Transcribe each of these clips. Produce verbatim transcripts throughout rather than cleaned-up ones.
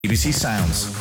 B B C Sounds.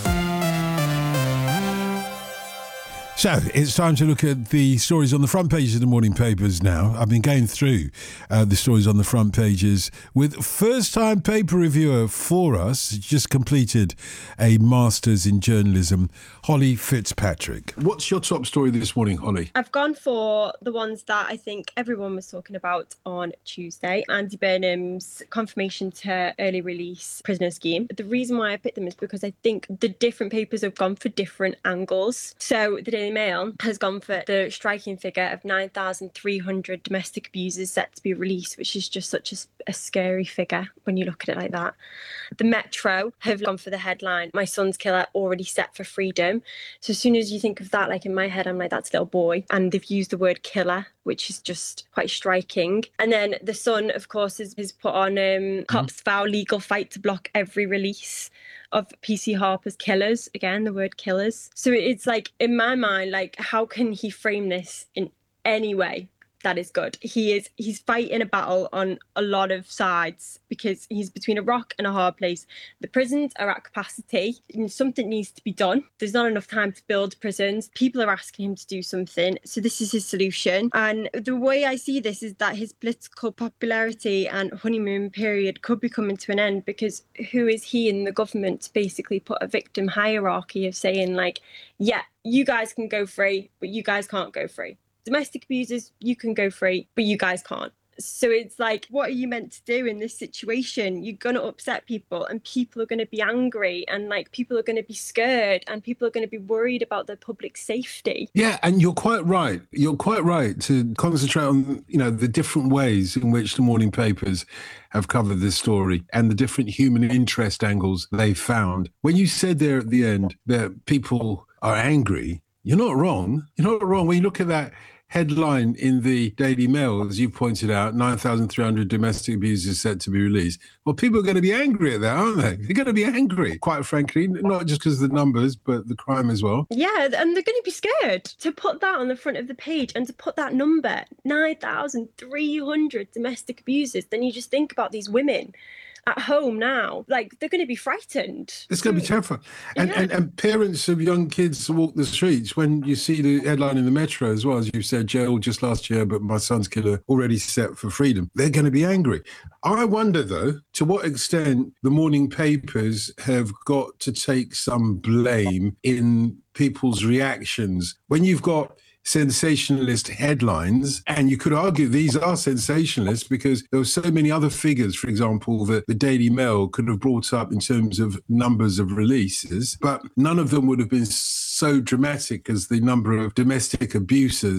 So, it's time to look at the stories on the front pages of the morning papers now. I've been going through uh, the stories on the front pages with first-time paper reviewer for us, just completed a Masters in Journalism, Holly Fitzpatrick. What's your top story this morning, Holly? I've gone for the ones that I think everyone was talking about on Tuesday. Andy Burnham's confirmation to early release prisoner scheme. The reason why I picked them is because I think the different papers have gone for different angles. So the Daily Mail has gone for the striking figure of nine thousand three hundred domestic abusers set to be released, which is just such a, a scary figure when you look at it like that. The Metro have gone for the headline, "My son's killer already set for freedom." So as soon as you think of that, like in my head, I'm like, that's a little boy. And they've used the word killer, which is just quite striking. And then The Sun, of course, has, has put on um, mm-hmm. cops vow legal fight to block every release of P C Harper's killers. Again, the word killers. So it's like, in my mind, like, how can he frame this in any way that is good? He is, he's fighting a battle on a lot of sides because he's between a rock and a hard place. The prisons are at capacity and something needs to be done. There's not enough time to build prisons. People are asking him to do something. So this is his solution. And the way I see this is that his political popularity and honeymoon period could be coming to an end, because who is he in the government to basically put a victim hierarchy of saying, like, yeah, you guys can go free, but you guys can't go free. Domestic abusers, you can go free, but you guys can't. So it's like, what are you meant to do in this situation? You're going to upset people, and people are going to be angry, and like people are going to be scared, and people are going to be worried about their public safety. Yeah, and you're quite right. You're quite right to concentrate on, you know, the different ways in which the morning papers have covered this story and the different human interest angles they found. When you said there at the end that people are angry, you're not wrong. You're not wrong. When you look at that headline in the Daily Mail, as you pointed out, nine thousand three hundred domestic abusers set to be released. Well, people are going to be angry at that, aren't they? They're going to be angry, quite frankly, not just because of the numbers, but the crime as well. Yeah, and they're going to be scared to put that on the front of the page and to put that number, nine thousand three hundred domestic abusers. Then you just think about these women at home now, like they're going to be frightened. It's going to be terrifying. And, yeah. and and parents of young kids to walk the streets, when you see the headline in the Metro as well, as you said, jail just last year, but my son's killer already set for freedom, they're going to be angry. I wonder, though, to what extent the morning papers have got to take some blame in people's reactions. When you've got sensationalist headlines, and you could argue these are sensationalist because there were so many other figures, for example, that the Daily Mail could have brought up in terms of numbers of releases, but none of them would have been so dramatic as the number of domestic abusers